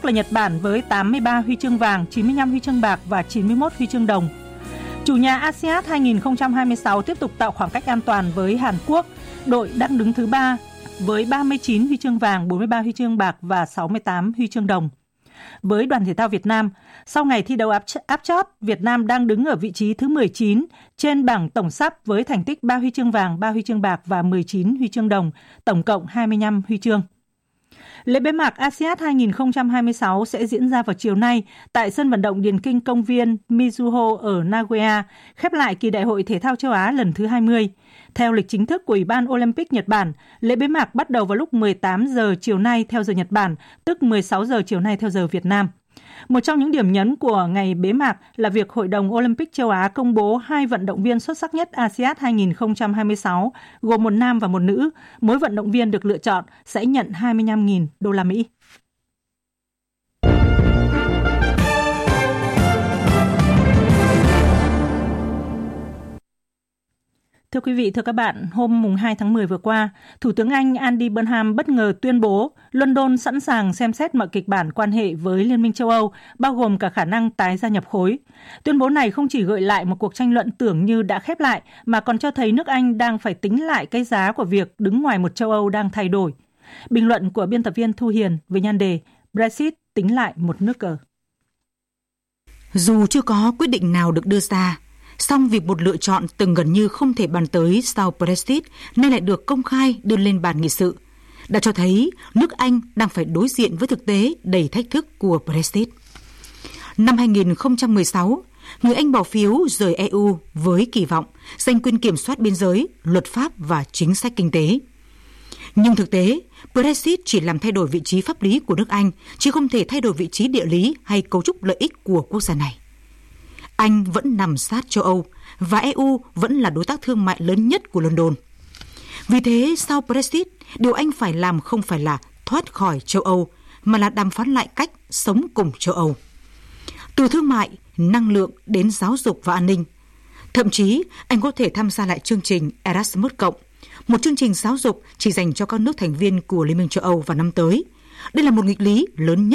là Nhật Bản với 83 huy chương vàng, 95 huy chương bạc và 91 huy chương đồng. Chủ nhà ASEAN 2026 tiếp tục tạo khoảng cách an toàn với Hàn Quốc, đội đang đứng thứ 3 với 39 huy chương vàng, 43 huy chương bạc và 68 huy chương đồng. Với đoàn thể thao Việt Nam, sau ngày thi đấu áp chót, Việt Nam đang đứng ở vị trí thứ 19 trên bảng tổng sắp với thành tích 3 huy chương vàng, 3 huy chương bạc và 19 huy chương đồng, tổng cộng 25 huy chương. Lễ bế mạc ASEAN 2026 sẽ diễn ra vào chiều nay tại sân vận động Điền Kinh Công viên Mizuho ở Nagoya, khép lại kỳ Đại hội Thể thao châu Á lần thứ 20. Theo lịch chính thức của Ủy ban Olympic Nhật Bản, lễ bế mạc bắt đầu vào lúc 18 giờ chiều nay theo giờ Nhật Bản, tức 16 giờ chiều nay theo giờ Việt Nam. Một trong những điểm nhấn của ngày bế mạc là việc Hội đồng Olympic châu Á công bố 2 vận động viên xuất sắc nhất ASEAN 2026, gồm một nam và một nữ. Mỗi vận động viên được lựa chọn sẽ nhận 25.000 đô la Mỹ. Thưa quý vị, thưa các bạn, hôm 2 tháng 10 vừa qua, Thủ tướng Anh Andy Burnham bất ngờ tuyên bố London sẵn sàng xem xét mọi kịch bản quan hệ với Liên minh châu Âu, bao gồm cả khả năng tái gia nhập khối. Tuyên bố này không chỉ gợi lại một cuộc tranh luận tưởng như đã khép lại, mà còn cho thấy nước Anh đang phải tính lại cái giá của việc đứng ngoài một châu Âu đang thay đổi. Bình luận của biên tập viên Thu Hiền với nhan đề Brexit tính lại một nước cờ. Dù chưa có quyết định nào được đưa ra, song việc một lựa chọn từng gần như không thể bàn tới sau Brexit nay lại được công khai đưa lên bàn nghị sự, đã cho thấy nước Anh đang phải đối diện với thực tế đầy thách thức của Brexit. Năm 2016, người Anh bỏ phiếu rời EU với kỳ vọng giành quyền kiểm soát biên giới, luật pháp và chính sách kinh tế. Nhưng thực tế, Brexit chỉ làm thay đổi vị trí pháp lý của nước Anh, chứ không thể thay đổi vị trí địa lý hay cấu trúc lợi ích của quốc gia này. Anh vẫn nằm sát châu Âu và EU vẫn là đối tác thương mại lớn nhất của London. Vì thế, sau Brexit, điều Anh phải làm không phải là thoát khỏi châu Âu, mà là đàm phán lại cách sống cùng châu Âu. Từ thương mại, năng lượng đến giáo dục và an ninh. Thậm chí, Anh có thể tham gia lại chương trình Erasmus+, một chương trình giáo dục chỉ dành cho các nước thành viên của Liên minh châu Âu vào năm tới. Đây là một nghịch lý lớn nhất